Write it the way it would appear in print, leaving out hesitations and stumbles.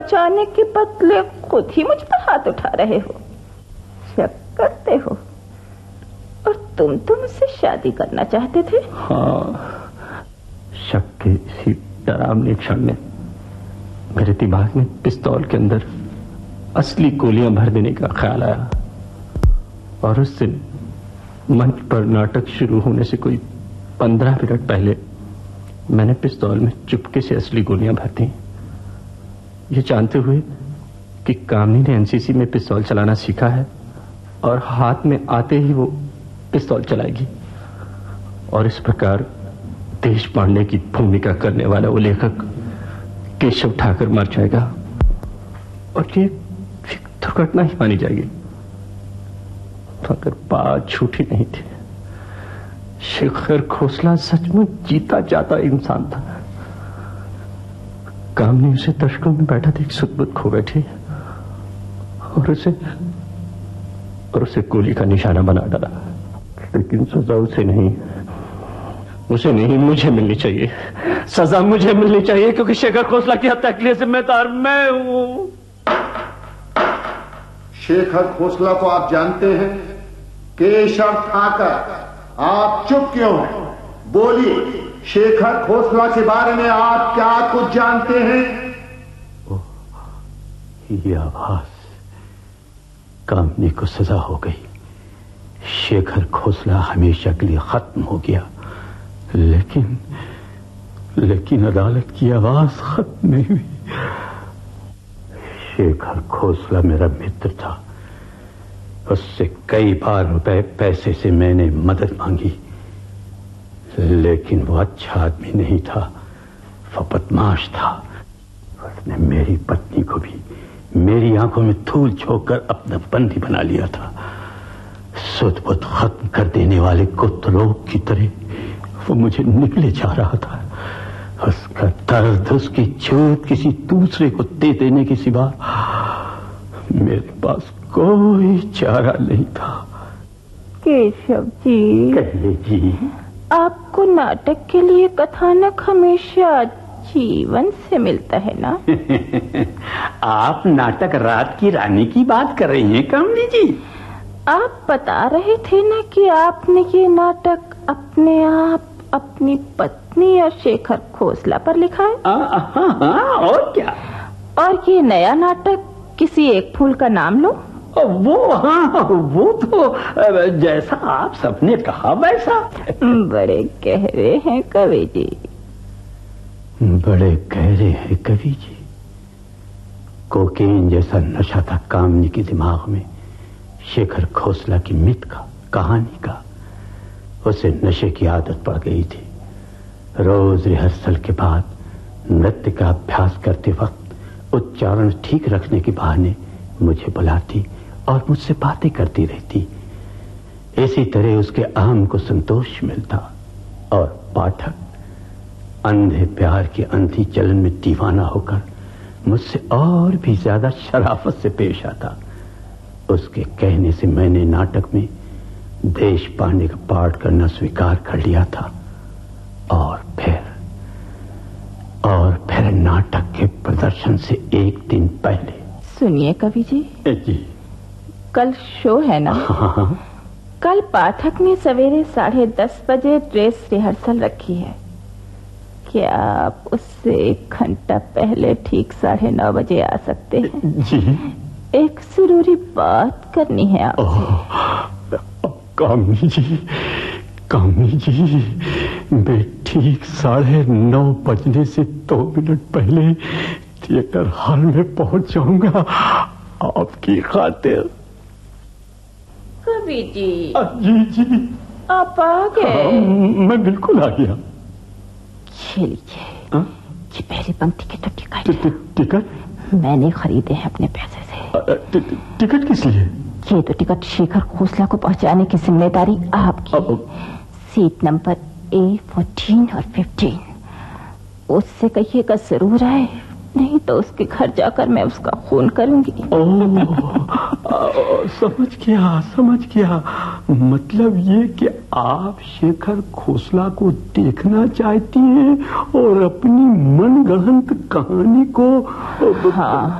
जाने के बदले खुद ही मुझ पर हाथ उठा रहे हो, शक करते हो। और तुम तो मुझसे शादी करना चाहते थे। हाँ, शक के इसी डरावने क्षण में मेरे दिमाग में पिस्तौल के अंदर असली गोलियां भर देने का ख्याल आया। और उस दिन मंच पर नाटक शुरू होने से कोई 15 मिनट पहले मैंने पिस्तौल में चुपके से असली गोलियां भर दी, ये जानते हुए कि कामनी ने एनसीसी में पिस्तौल चलाना सीखा है और हाथ में आते ही वो पिस्तौल चलाएगी। और इस प्रकार देश पांडे की भूमिका करने वाला वो लेखक केशव ठाकर मर जाएगा और ये दुर्घटना ही मानी जाएगी। मगर बात झूठी नहीं थी। शेखर खोसला सचमुच जीता जाता इंसान था। कामनी उसे दशकों में बैठा देख सुध-बुध खो बैठी और उसे गोली का निशाना बना डाला। लेकिन सजा उसे नहीं, मुझे मिलनी चाहिए। सजा मुझे मिलनी चाहिए क्योंकि शेखर खोसला की हत्या के लिए जिम्मेदार मैं हूं। शेखर खोसला को आप जानते हैं? केशव ठाकर, आप चुप क्यों हैं? बोलिए, शेखर खोसला के बारे में आप क्या कुछ जानते हैं? ये आवाज, कामनी को सजा हो गई, शेखर खोसला हमेशा के लिए खत्म हो गया। लेकिन अदालत की आवाज खत्म नहीं हुई। शेखर खोसला मेरा मित्र था। उससे कई बार रुपए पैसे से मैंने मदद मांगी, लेकिन वो अच्छा आदमी नहीं था, वो बदमाश था। उसने मेरी पत्नी को भी मेरी आंखों में धूल झोंककर अपना बंदी बना लिया था। सुध-बुध खत्म कर देने वाले कुत्तलोग की तरह वो मुझे निकले जा रहा था। उसका दर्द, उसकी चोट किसी दूसरे को दे देने के सिवा मेरे पास कोई चारा नहीं था। केशव जी, कहिए जी। आपको नाटक के लिए कथानक हमेशा जीवन से मिलता है ना? आप नाटक रात की रानी की बात कर रही हैं कामनी जी? आप बता रहे थे ना कि आपने ये नाटक अपने आप, अपनी पत्नी और शेखर खोसला पर लिखा है। और क्या? और ये नया नाटक किसी एक फूल का नाम लो। वो तो जैसा आप सबने कहा वैसा। बड़े गहरे हैं कवि जी, बड़े गहरे हैं कवि जी। कोकेन जैसा नशा था कामनी के दिमाग में, शेखर खोसला की मिथ का, कहानी का। उसे नशे की आदत पड़ गई थी। रोज रिहर्सल के बाद नृत्य का अभ्यास करते वक्त उच्चारण ठीक रखने के बहाने मुझे बुलाती और मुझसे बातें करती रहती। इसी तरह उसके अहम को संतोष मिलता और पाठक अंधे प्यार के अंधी चलन में दीवाना होकर मुझसे और भी ज्यादा शराफत से पेश आता। उसके कहने से मैंने नाटक में देश पांडे का पाठ करना स्वीकार कर लिया था। और फिर नाटक के प्रदर्शन से एक दिन पहले। सुनिए कवि जी। जी। कल शो है ना? हाँ। कल पाठक ने सवेरे 10:30 बजे ड्रेस रिहर्सल रखी है। क्या आप उससे 1 घंटा पहले ठीक 9:30 बजे आ सकते हैं? जी। एक जरूरी बात करनी है आपसे। कामनी जी, मैं ठीक 9:30 बजने से 2 मिनट पहले थिएटर हॉल में पहुंच जाऊंगा आपकी खातिर। कवि जी। जी। आप आ गए? मैं बिल्कुल आ गया। ये लीजिए, ये पहली पंक्ति की तो टिकट मैंने खरीदे हैं अपने पैसे से। टिकट किस लिए? ये तो टिकट शेखर खोसला को पहुंचाने की जिम्मेदारी आपकी। सीट नंबर A14 और 15। उससे कहिएगा जरूर आए, नहीं तो उसके घर जाकर मैं उसका खून करूंगी। समझ गया। मतलब ये कि आप शेखर खोसला को देखना चाहती हैं और अपनी मनगढ़ंत कहानी को हाँ